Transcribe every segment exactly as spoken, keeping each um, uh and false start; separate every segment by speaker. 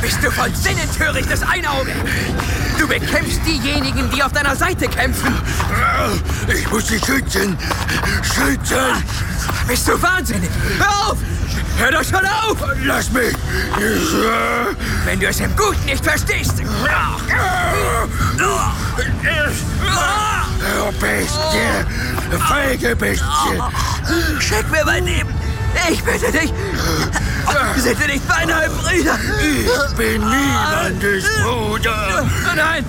Speaker 1: Bist du von Sinnen, törichtes Einauge? Du bekämpfst diejenigen, die auf deiner Seite kämpfen.
Speaker 2: Ich muss sie schützen. Schützen!
Speaker 1: Bist du wahnsinnig? Hör auf! Hör doch schon auf!
Speaker 2: Lass mich!
Speaker 1: Wenn du es im Guten nicht verstehst!
Speaker 2: Oh, Bestie! Feige Bestie!
Speaker 1: Schenk mir mein Leben! Ich bitte dich! Sind wir nicht beinahe Brüder?
Speaker 2: Ich bin niemandes Bruder!
Speaker 1: Nein!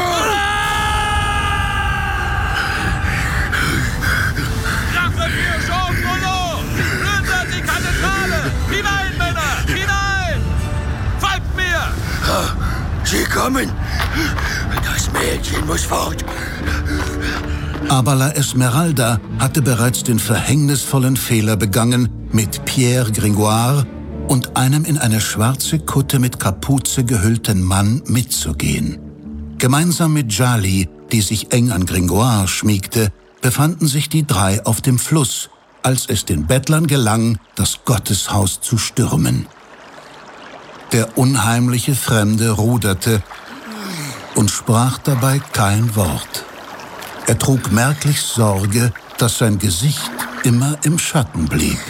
Speaker 3: Rache für Jean Frollo! Plündert die Kathedrale! Hinein, Männer! Hinein! Folgt mir!
Speaker 2: Sie kommen! Das Mädchen muss fort!
Speaker 4: Aber La Esmeralda hatte bereits den verhängnisvollen Fehler begangen, mit Pierre Gringoire und einem in eine schwarze Kutte mit Kapuze gehüllten Mann mitzugehen. Gemeinsam mit Djali, die sich eng an Gringoire schmiegte, befanden sich die drei auf dem Fluss, als es den Bettlern gelang, das Gotteshaus zu stürmen. Der unheimliche Fremde ruderte und sprach dabei kein Wort. Er trug merklich Sorge, dass sein Gesicht immer im Schatten blieb.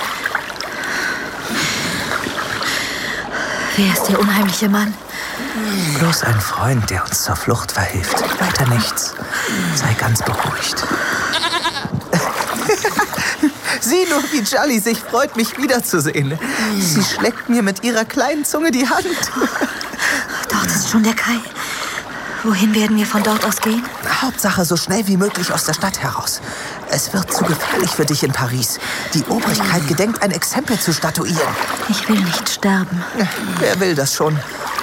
Speaker 5: Wer ist der unheimliche Mann?
Speaker 6: Bloß ein Freund, der uns zur Flucht verhilft. Weiter nichts. Sei ganz beruhigt. Sieh nur, wie Djali sich freut, mich wiederzusehen. Sie schlägt mir mit ihrer kleinen Zunge die Hand.
Speaker 5: Dort ist schon der Kai. Wohin werden wir von dort aus gehen?
Speaker 6: Hauptsache so schnell wie möglich aus der Stadt heraus. Es wird zu gefährlich für dich in Paris. Die Obrigkeit gedenkt, ein Exempel zu statuieren.
Speaker 5: Ich will nicht sterben.
Speaker 6: Wer will das schon?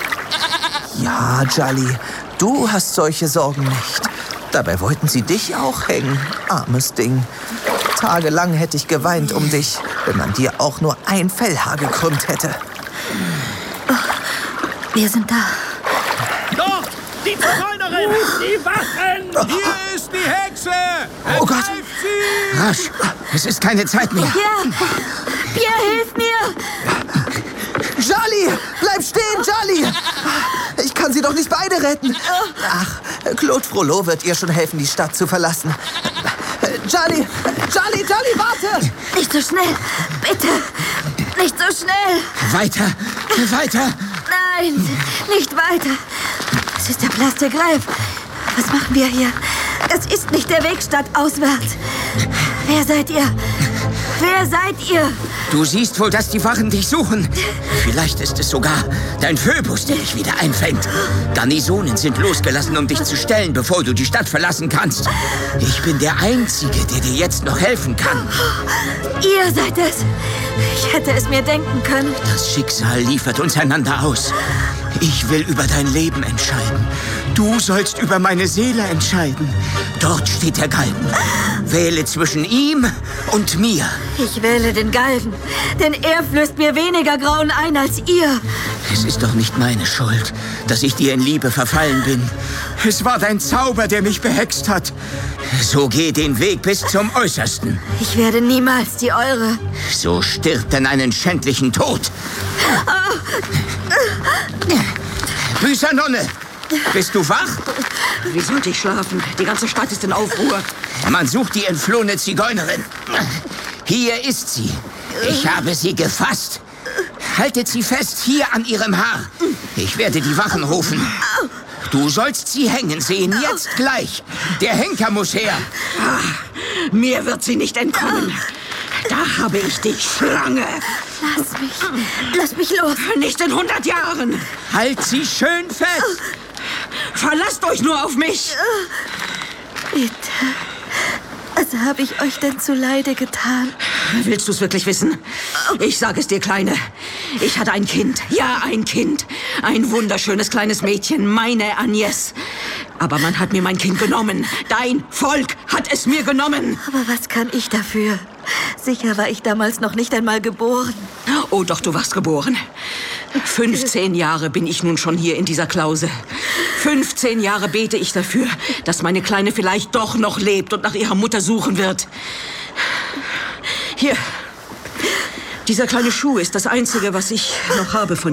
Speaker 6: Ja, Djali, du hast solche Sorgen nicht. Dabei wollten sie dich auch hängen, armes Ding. Tagelang hätte ich geweint um dich, wenn man dir auch nur ein Fellhaar gekrümmt hätte.
Speaker 5: Oh, wir sind da.
Speaker 3: Dort! Die Zigeunerin! Die Wachen! Hier ist die Hexe!
Speaker 6: Oh Gott!
Speaker 3: Sie!
Speaker 2: Rasch! Es ist keine Zeit mehr!
Speaker 5: Pierre! Pierre, hilf mir!
Speaker 6: Djali! Bleib stehen, Djali! Ich kann sie doch nicht beide retten. Ach, Claude Frollo wird ihr schon helfen, die Stadt zu verlassen. Djali! Djali, Djali, warte!
Speaker 5: Nicht so schnell! Bitte! Nicht so schnell!
Speaker 2: Weiter! Weiter!
Speaker 5: Nein! Nicht weiter! Es ist der Place de Grève. Was machen wir hier? Das ist nicht der Weg stadtauswärts. Wer seid ihr? Wer seid ihr?
Speaker 2: Du siehst wohl, dass die Wachen dich suchen. Vielleicht ist es sogar dein Phöbus, der dich wieder einfängt. Garnisonen sind losgelassen, um dich zu stellen, bevor du die Stadt verlassen kannst. Ich bin der Einzige, der dir jetzt noch helfen kann.
Speaker 5: Ihr seid es. Ich hätte es mir denken können.
Speaker 2: Das Schicksal liefert uns einander aus. Ich will über dein Leben entscheiden. Du sollst über meine Seele entscheiden. Dort steht der Galgen. Wähle zwischen ihm und mir.
Speaker 5: Ich wähle den Galgen, denn er flößt mir weniger Grauen ein als ihr.
Speaker 2: Es ist doch nicht meine Schuld, dass ich dir in Liebe verfallen bin. Es war dein Zauber, der mich behext hat. So geh den Weg bis zum Äußersten.
Speaker 5: Ich werde niemals die eure.
Speaker 2: So stirb denn einen schändlichen Tod. Büßernonne, bist du wach?
Speaker 7: Wie sollte ich schlafen? Die ganze Stadt ist in Aufruhr.
Speaker 2: Man sucht die entflohene Zigeunerin. Hier ist sie. Ich habe sie gefasst. Haltet sie fest hier an ihrem Haar. Ich werde die Wachen rufen. Du sollst sie hängen sehen, jetzt gleich. Der Henker muss her.
Speaker 7: Ah, mir wird sie nicht entkommen. Da habe ich dich, Schlange.
Speaker 5: Lass mich. Lass mich los.
Speaker 7: Nicht in hundert Jahren.
Speaker 2: Halt sie schön fest.
Speaker 7: Verlasst euch nur auf mich.
Speaker 5: Bitte. Was habe ich euch denn zuleide getan?
Speaker 7: Willst du es wirklich wissen? Ich sage es dir, Kleine. Ich hatte ein Kind. Ja, ein Kind. Ein wunderschönes kleines Mädchen, meine Agnès. Aber man hat mir mein Kind genommen. Dein Volk hat es mir genommen.
Speaker 5: Aber was kann ich dafür? Sicher war ich damals noch nicht einmal geboren.
Speaker 7: Oh, doch, du warst geboren. fünfzehn Jahre bin ich nun schon hier in dieser Klause. fünfzehn Jahre bete ich dafür, dass meine Kleine vielleicht doch noch lebt und nach ihrer Mutter suchen wird. Hier, dieser kleine Schuh ist das Einzige, was ich noch habe von